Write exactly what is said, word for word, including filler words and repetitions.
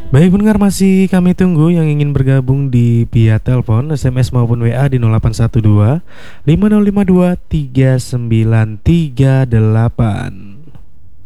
Baik pendengar, masih kami tunggu yang ingin bergabung di via telepon, S M S maupun W A di nol delapan satu dua lima nol lima dua tiga sembilan tiga delapan.